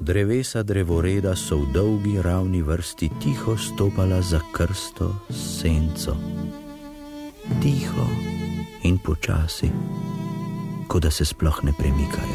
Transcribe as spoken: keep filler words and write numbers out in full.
Drevesa drevoreda so v dolgi ravni vrsti tiho stopala za krsto senco. Tiho in počasi, kot da se sploh ne premikajo.